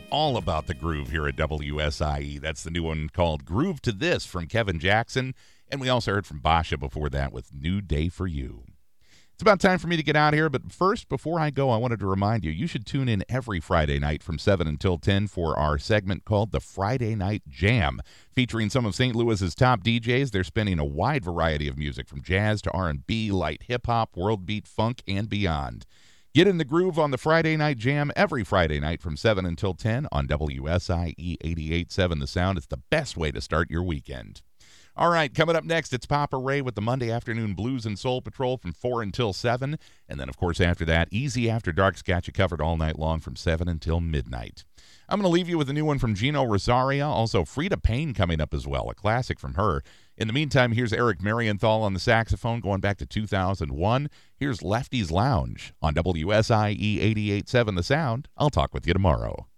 all about the groove here at WSIE. That's the new one called Groove to This from Kevin Jackson. And we also heard from Basha before that with New Day for You. It's about time for me to get out here, but first, before I go, I wanted to remind you, you should tune in every Friday night from 7 until 10 for our segment called the Friday Night Jam, featuring some of St. Louis's top DJs. They're spinning a wide variety of music from jazz to R&B, light hip-hop, world beat, funk, and beyond. Get in the groove on the Friday Night Jam every Friday night from 7 until 10 on WSIE 88.7 The Sound. It's the best way to start your weekend. All right, coming up next, it's Papa Ray with the Monday Afternoon Blues and Soul Patrol from 4 until 7. And then, of course, after that, Easy After Dark's got you covered all night long from 7 until midnight. I'm going to leave you with a new one from Gino Rosaria, also Frida Payne coming up as well, a classic from her. In the meantime, here's Eric Marienthal on the saxophone going back to 2001. Here's Lefty's Lounge on WSIE 88.7 The Sound. I'll talk with you tomorrow.